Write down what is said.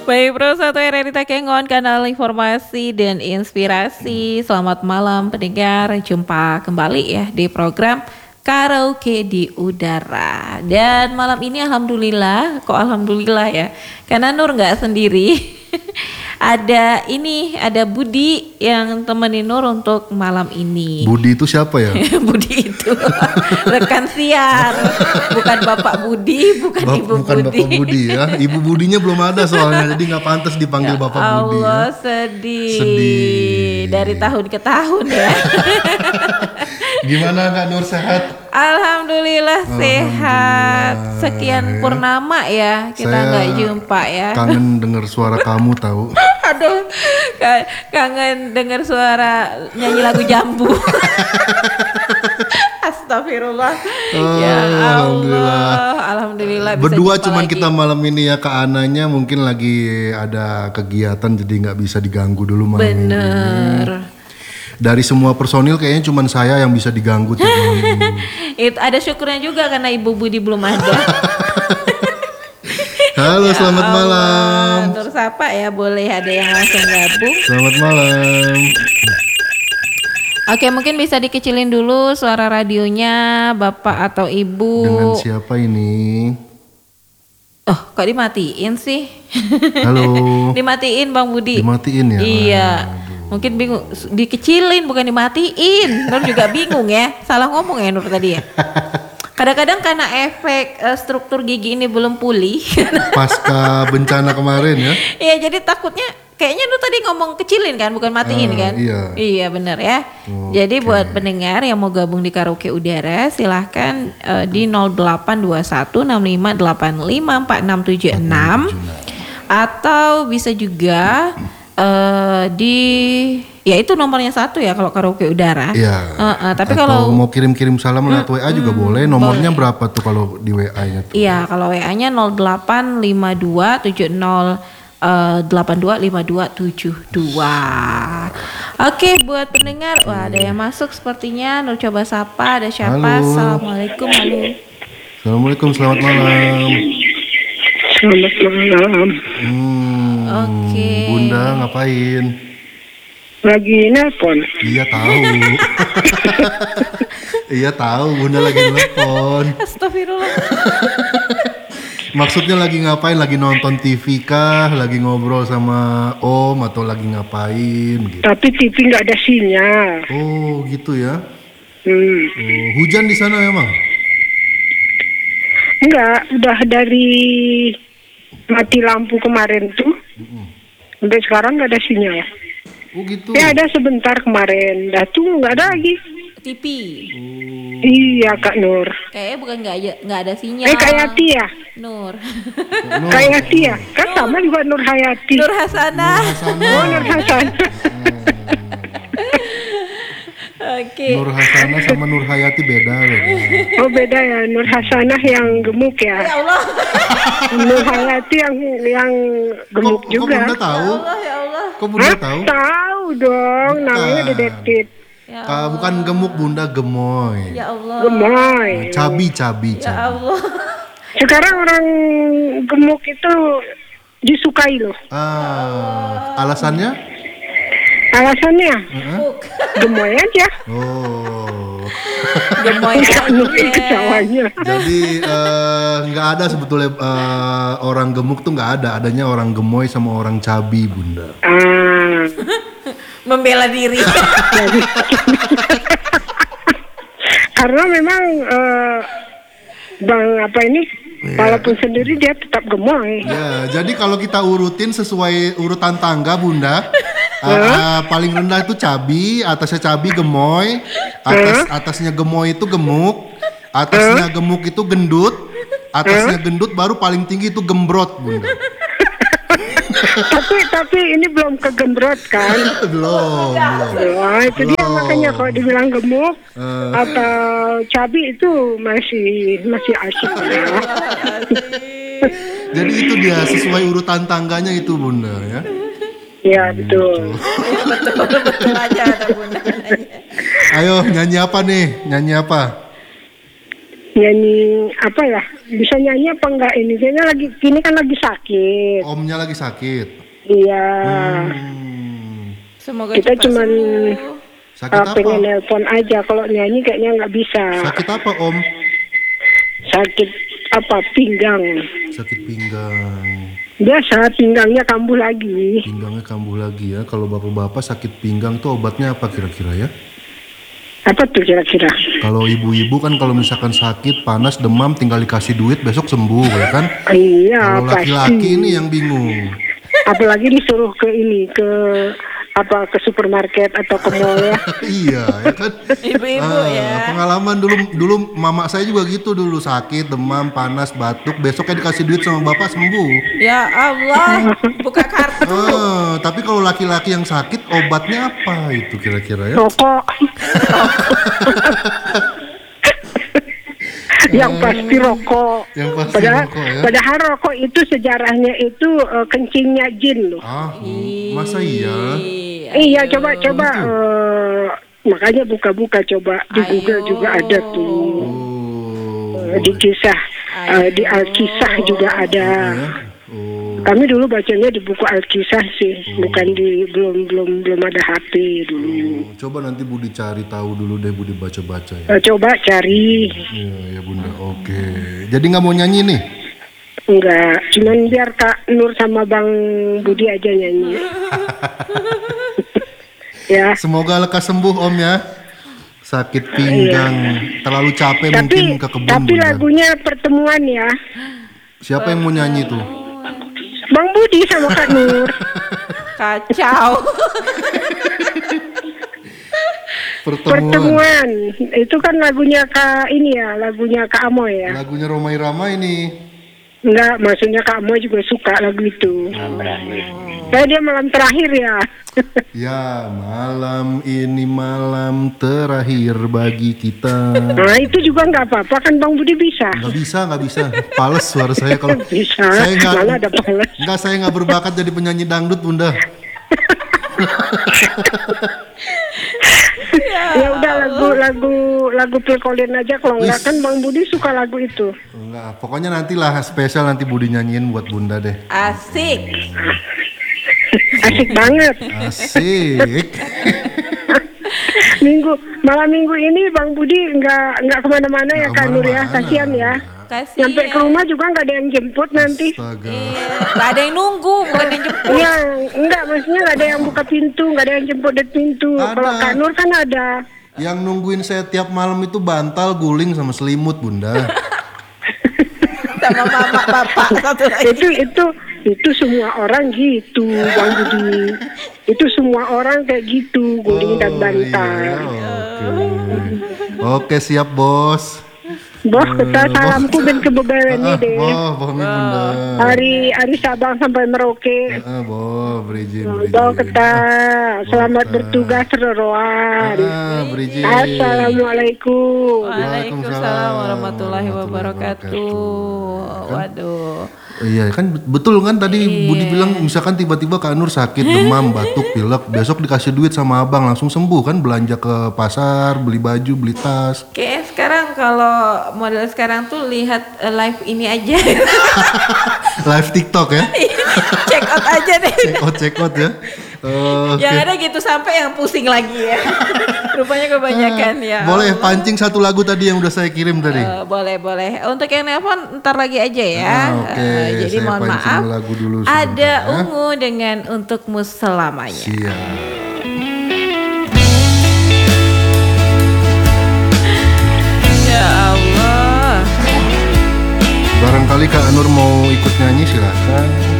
Baik Bro, satu RRI Takengon, kanal informasi dan inspirasi. Selamat malam pendengar, jumpa kembali ya di program Karaoke di Udara. Dan malam ini alhamdulillah, kok alhamdulillah ya, karena Nur nggak sendiri. Ada Budi yang temenin Nur untuk malam ini. Budi itu siapa ya? Budi itu rekan siar, bukan Bapak Budi, bukan Ibu Bukan Budi. Bapak Budi ya. Ibu Budinya belum ada soalnya, jadi nggak pantas dipanggil Bapak Budi ya. Allah, sedih. Sedih. Dari tahun ke tahun ya. Gimana Kak Nur, sehat? Alhamdulillah sehat. Sekian purnama ya kita Saya nggak jumpa ya. Kangen dengar suara kamu tahu. Aduh, kangen dengar suara nyanyi lagu Jambu. Astagfirullah. Ya Allah, alhamdulillah bisa Berdua jumpa cuman lagi. kita malam ini ya. Kak Ananya mungkin lagi ada kegiatan jadi nggak bisa diganggu dulu malam ini. Bener. Dari semua personil kayaknya cuman saya yang bisa diganggu tiap malam ini. Itu ada syukurnya juga karena Ibu Budi belum ada. Halo, selamat malam. Nur sapa ya, boleh ada yang langsung gabung. Selamat malam. Oke, mungkin bisa dikecilin dulu suara radionya Bapak atau Ibu. Dengan siapa ini? Oh, kok dimatiin sih? Halo. Dimatiin Bang Budi. Dimatiin ya? Iya. Mungkin bingung, dikecilin bukan dimatiin. Nur juga bingung ya. Salah ngomong ya Nur tadi ya. Kadang-kadang karena efek struktur gigi ini belum pulih. Pasca bencana kemarin ya? Iya, jadi takutnya kayaknya Nur tadi ngomong kecilin kan, bukan matiin kan? Iya. Iya benar ya. Jadi buat pendengar yang mau gabung di Karaoke Udara silahkan di 082165854676 atau bisa juga di ya itu nomornya 1 ya kalau Karaoke Udara. Iya. Tapi atau kalau mau kirim-kirim salam lewat WA juga boleh. Nomornya berapa tuh kalau di WA-nya tuh? iya kalau WA-nya 085270825272. Oke, buat pendengar, wah ada yang masuk sepertinya. Nur coba sapa, ada siapa? Halo. Assalamualaikum, halo. Assalamualaikum, selamat malam. Selamat malam. Oke. Bunda ngapain? Lagi nelpon. Iya tahu. Iya tahu, Bunda lagi telepon. Astagfirullah. Maksudnya lagi ngapain? Lagi nonton TV kah? Lagi ngobrol sama Om atau lagi ngapain gitu? Tapi TV nggak ada sinyal. Oh gitu ya. Hmm. Oh, hujan di sana memang? Enggak, udah dari mati lampu kemarin tuh. Sampai sekarang nggak ada sinyal. Oh gitu. Ya ada sebentar kemarin. Dah tuh nggak ada lagi. TV. Iya Kak Nur. Kayaknya bukan nggak ada sinyal. Kak Yati ya? Nur. Kak Yati ya? Kan sama juga Nur Hayati. Nur Hasanah. Oh Nur Hasan. Oke. Nur Hasanah sama Nur Hayati beda. Oh beda ya. Nur Hasanah yang gemuk ya. Ya Allah. Nur Hayati yang gemuk Kok juga. Bunda tahu? Ya Allah. Kok Bunda Hah? tahu? Tahu dong, namanya detektif. Ya Bukan gemuk, Bunda gemoy. Ya Allah. Gemoy. Cabi. Ya Allah. Sekarang orang gemuk itu disukai loh. Alasannya? Alasannya gemoy aja. Oh. Gemoy Nurin aja. kecawanya. Jadi nggak ada sebetulnya orang gemuk tuh nggak ada. Adanya orang gemoy sama orang cabi, Bunda. Membela diri. Karena memang Bang apa ini, walaupun sendiri dia tetap gemoy. Ya, jadi kalau kita urutin sesuai urutan tangga, Bunda, paling rendah itu cabi, atasnya cabi gemoy, atasnya gemoy itu gemuk, atasnya gemuk itu gendut, atasnya gendut baru paling tinggi itu gembrot, Bunda. tapi ini belum kegembrot kan? Belum. Wah, itu dia makanya kalau dibilang gemuk atau cabi itu masih asik ya. Jadi itu dia sesuai urutan tangganya itu, Bunda ya. Ya betul. Betul aja ada Bunda. Ayo nyanyi apa nih? Nyanyi apa? nyanyi apa ya? Bisa nyanyi apa enggak ini? Kayaknya kini kan lagi sakit. Omnya lagi sakit. Iya. Semoga Kita cepat cuman sembuh. Sakit apa? pengen nelpon aja. Kalau nyanyi kayaknya nggak bisa. Sakit apa Om? Sakit apa? Pinggang. Sakit pinggang. Biasa pinggangnya kambuh lagi. Pinggangnya kambuh lagi ya. Kalau bapak-bapak sakit pinggang tuh obatnya apa kira-kira ya? Apa tuh kira-kira? Kalau ibu-ibu kan kalau misalkan sakit, panas, demam tinggal dikasih duit besok sembuh ya kan? Iya, Kalau pasti. laki-laki ini yang bingung. Apalagi disuruh ke ke supermarket atau ke mall ya. Iya ya kan? Ibu-ibu ya. Pengalaman dulu mama saya juga gitu dulu sakit, demam, panas, batuk, besoknya dikasih duit sama bapak sembuh. Ya Allah, buka kartu. Tapi kalau laki-laki yang sakit obatnya apa itu kira-kira ya? Rokok. Yang pasti rokok. Yang pasti Padahal, rokok ya. padahal rokok itu sejarahnya itu kencingnya jin loh. Masa iya? Iya, coba makanya buka-buka coba di Google juga ada tuh. Di kisah di Alkisah juga ada. Kami dulu bacanya di buku Alkisah sih, bukan di belum ada HP dulu. Coba nanti Budi cari tahu dulu deh, Budi baca-baca ya. Coba cari. Iya ya Bunda. Oke. Jadi nggak mau nyanyi nih? Enggak, cuman biar Kak Nur sama Bang Budi aja nyanyi. Ya. Semoga lekas sembuh Om ya. Sakit pinggang, terlalu capek mungkin ke kebun. Tapi Bunda. lagunya Pertemuan ya. Siapa yang mau nyanyi tuh? Bang Budi sama Kak Nur. Kacau. Pertemuan. Itu kan lagunya Kak ini ya, lagunya Kak Amoy ya. Lagunya Romai Rama ini. Enggak, maksudnya Kak Amoy juga suka lagu itu. Kayak dia malam terakhir ya. Ya, malam ini malam terakhir bagi kita. Nah itu juga nggak apa-apa kan Bang Budi bisa. Nggak bisa. Pales suara saya kalau Bisa, saya malah ada pales. saya nggak berbakat jadi penyanyi dangdut Bunda. Ya udah lagu Phil Collins aja kalau enggak kan Bang Budi suka lagu itu. Enggak, pokoknya nantilah spesial nanti Budi nyanyiin buat Bunda deh. Asik. Asik banget. Asik. Malam minggu ini Bang Budi nggak kemana-mana ya Kak Nur ya, kasihan ya. Kasihan. Sampai ke rumah juga nggak ada yang jemput nanti. Astaga. Gak ada yang nunggu, bukan yang jemput. Iya, enggak maksudnya nggak ada yang buka pintu, nggak ada yang jemput di pintu. Ada. Kalau Kak Nur kan ada. Yang nungguin saya tiap malam itu bantal, guling sama selimut Bunda. Sama mama, bapak, satu lagi. Itu semua orang gitu Bang Budi. Itu semua orang kayak gitu, guling dan bantal. Iya, oke, siap bos. Bos, kita salamku ben ke beberapa deh. Pahami Bunda. Hari Sabang sampai Merauke. Boh, berizin. Bos, kita selamat bertugas Roan. Berizin. Assalamualaikum. Waalaikumsalam warahmatullahi wabarakatuh. Waduh. Iya kan betul kan tadi Budi bilang misalkan tiba-tiba Kak Nur sakit demam batuk pilek besok dikasih duit sama abang langsung sembuh kan belanja ke pasar beli baju beli tas. Kayak sekarang kalau model sekarang tuh lihat live ini aja. Live TikTok ya. Check out aja deh. Check out ya. Yang ada gitu sampai yang pusing lagi ya. Rupanya kebanyakan ya. Boleh pancing satu lagu tadi yang udah saya kirim tadi. Boleh. Untuk yang nelpon ntar lagi aja ya. Oke, Jadi saya mohon pancing maaf. lagu dulu Ada sebentar, ya. Ungu dengan Untukmu Selamanya. Siap. Ya Allah. Barangkali Kak Nur mau ikut nyanyi silakan.